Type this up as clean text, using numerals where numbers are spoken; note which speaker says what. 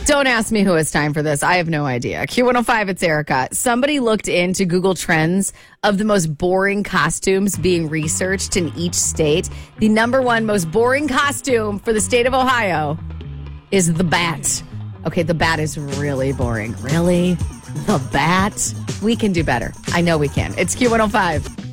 Speaker 1: Don't ask me who has time for this. I have no idea. Q105, it's Erica. Somebody looked into Google Trends of the most boring costumes being researched in each state. The number one most boring costume for the state of Ohio is the bat. Okay, the bat is really boring. Really? The bat? We can do better. I know we can. It's Q105.